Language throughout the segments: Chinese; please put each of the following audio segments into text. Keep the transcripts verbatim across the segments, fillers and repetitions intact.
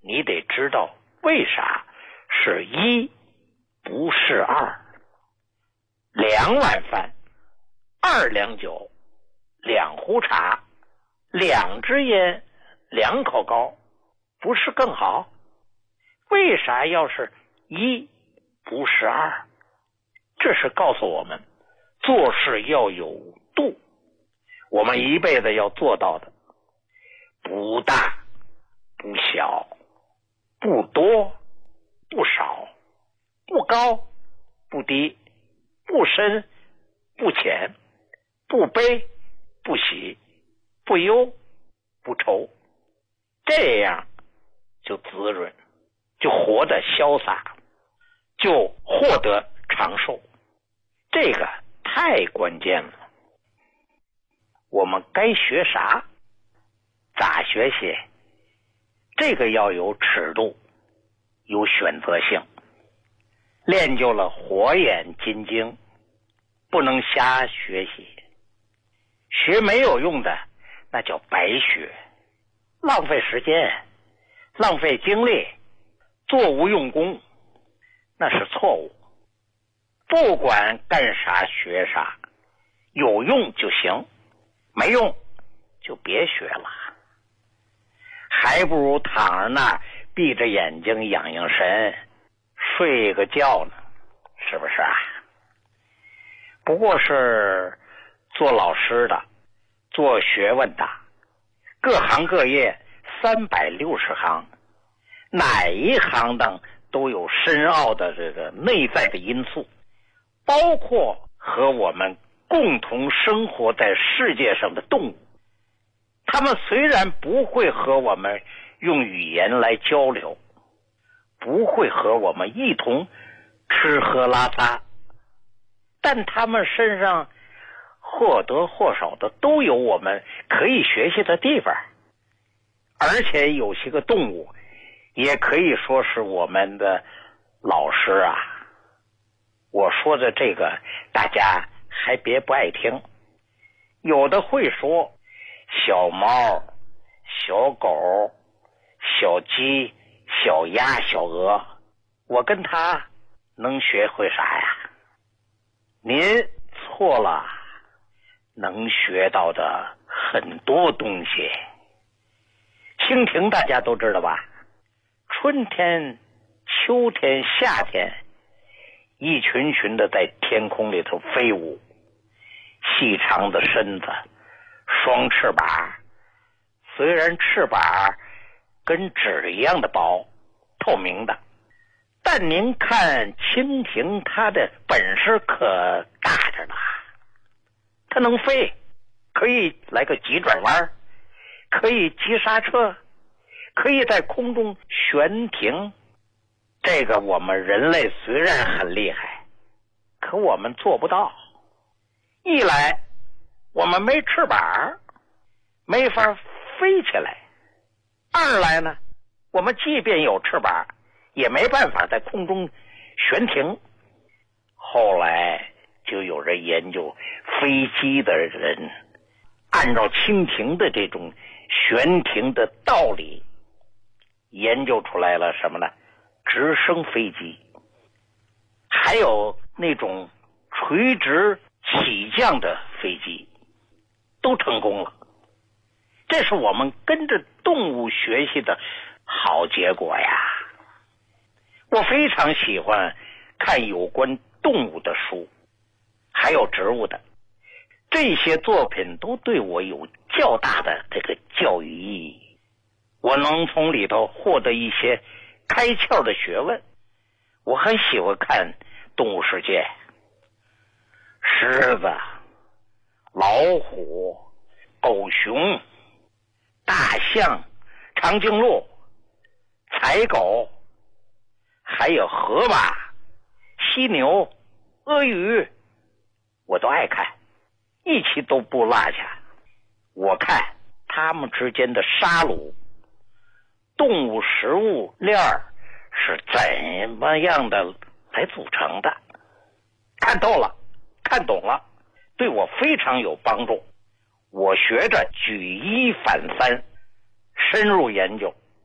你得知道为啥是一不是二。两碗饭，二两酒，两壶茶，两支烟，两口糕，不是更好？为啥要是一不是二？这是告诉我们做事要有度，我们一辈子要做到的，不大不小，不多不少，不高不低，不深不浅，不悲不喜，不忧不愁，这样就滋润，就活得潇洒，就获得长寿。这个太关键了。我们该学啥，咋学习，这个要有尺度，有选择性。练就了火眼金睛，不能瞎学习。学没有用的，那叫白学，浪费时间，浪费精力，做无用功，那是错误。不管干啥学啥，有用就行，没用就别学了，还不如躺着那闭着眼睛养养神，睡个觉呢，是不是啊？不过是做老师的，做学问的，各行各业三百六十行，哪一行当都有深奥的这个内在的因素，包括和我们共同生活在世界上的动物。他们虽然不会和我们用语言来交流，不会和我们一同吃喝拉撒，但他们身上或多或少的都有我们可以学习的地方。而且有些个动物也可以说是我们的老师啊。我说的这个大家还别不爱听，有的会说小猫、小狗、小鸡、小鸭、小鹅，我跟他能学会啥呀？您错了，能学到的很多东西。蜻蜓大家都知道吧？春天、秋天、夏天，一群群的在天空里头飞舞，细长的身子，双翅膀，虽然翅膀跟纸一样的薄，透明的，但您看蜻蜓它的本事可大着呢。它能飞，可以来个急转弯，可以急刹车，可以在空中悬停。这个我们人类虽然很厉害，可我们做不到。一来我们没翅膀，没法飞起来；二来呢，我们即便有翅膀，也没办法在空中悬停。后来就有人研究飞机的人，按照蜻蜓的这种悬停的道理，研究出来了什么呢？直升飞机，还有那种垂直起降的飞机，都成功了。这是我们跟着动物学习的好结果呀。我非常喜欢看有关动物的书，还有植物的，这些作品都对我有较大的这个教育意义。我能从里头获得一些开窍的学问。我很喜欢看动物世界，狮子、老虎、狗熊、大象、长颈鹿、豺狗，还有河马、犀牛、鳄鱼，我都爱看，一期都不落下。我看它们之间的杀戮，动物食物链是怎么样的来组成的，看透了，看懂了，对我非常有帮助。我学着举一反三，深入研究，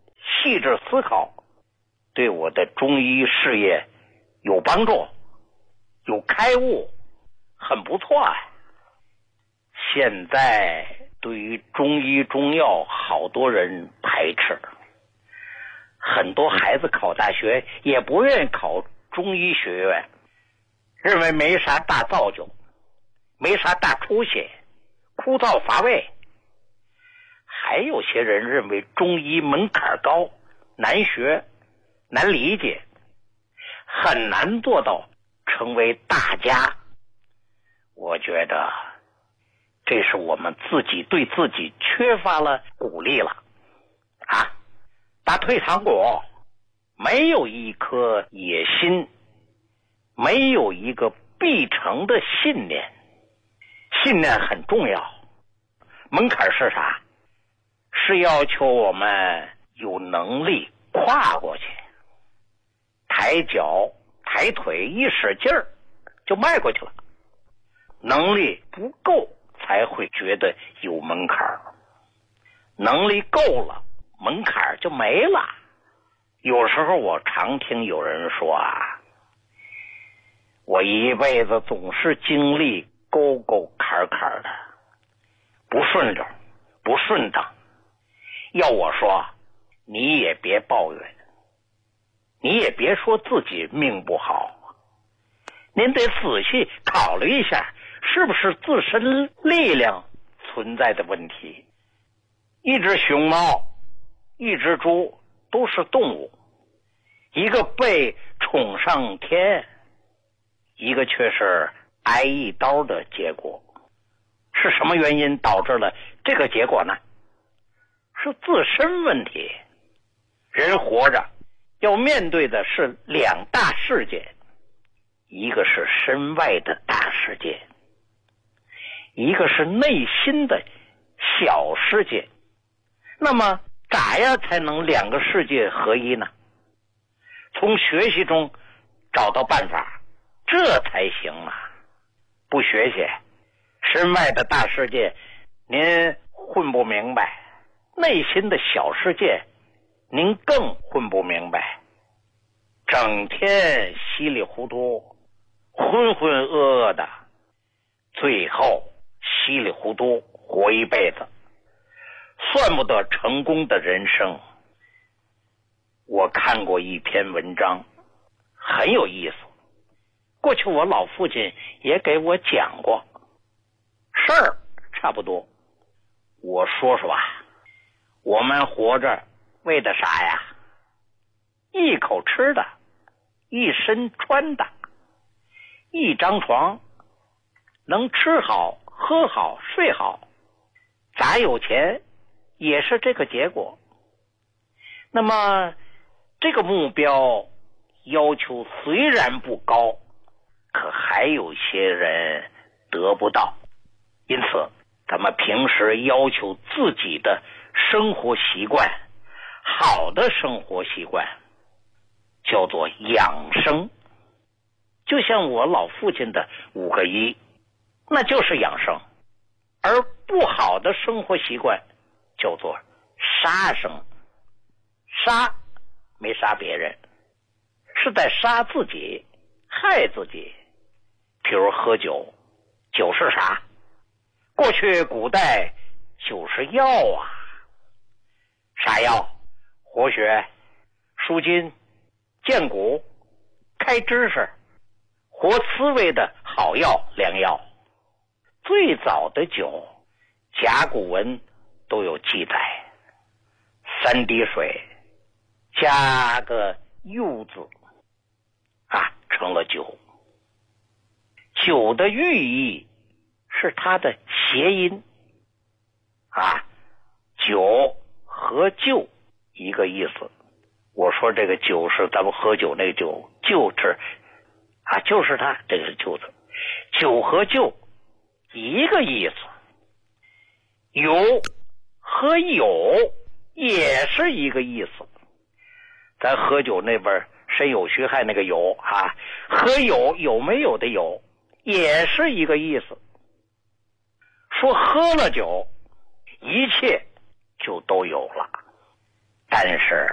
细致思考，对我的中医事业有帮助，有开悟，很不错啊。现在对于中医中药，好多人排斥，很多孩子考大学也不愿意考中医学院，认为没啥大造就，没啥大出息，枯燥乏味。还有些人认为中医门槛高，难学，难理解，很难做到成为大家。我觉得这是我们自己对自己缺乏了鼓励了啊！打退堂鼓，没有一颗野心，没有一个必成的信念。信念很重要。门槛是啥？是要求我们有能力跨过去，抬脚抬腿一使劲儿就迈过去了。能力不够才会觉得有门槛，能力够了门槛就没了。有时候我常听有人说啊，我一辈子总是经历沟沟坎坎的，不顺溜，不顺当。要我说，你也别抱怨，你也别说自己命不好，您得仔细考虑一下，是不是自身力量存在的问题。一只熊猫，一只猪都是动物，一个被宠上天，一个却是挨一刀的结果。是什么原因导致了这个结果呢？是自身问题。人活着要面对的是两大世界，一个是身外的大世界，一个是内心的小世界。那么咋样才能两个世界合一呢？从学习中找到办法，这才行啊！不学习，身外的大世界您混不明白，内心的小世界您更混不明白，整天稀里糊涂，浑浑噩噩的，最后稀里糊涂活一辈子，算不得成功的人生。我看过一篇文章，很有意思，过去我老父亲也给我讲过，事儿差不多。我说说吧，我们活着为的啥呀？一口吃的，一身穿的，一张床，能吃好喝好睡好，咋有钱也是这个结果。那么这个目标要求虽然不高，可还有些人得不到。因此咱们平时要求自己的生活习惯，好的生活习惯叫做养生。就像我老父亲的五个一，那就是养生。而不好的生活习惯叫做杀生。杀没杀别人，是在杀自己，害自己。譬如喝酒，酒是啥？过去古代酒是药啊。啥药？活血、舒筋、健骨、开知识、活思维的好药良药。最早的酒，甲骨文都有记载，三滴水加个柚字啊，成了酒。酒的寓意是它的谐音啊，酒和救一个意思。我说这个酒是咱们喝酒那个酒，就是啊，就是它，这个是救字。酒和救一个意思。有和有也是一个意思。咱喝酒那边身有虚害那个有啊，和有有没有的有也是一个意思。说喝了酒一切就都有了，但是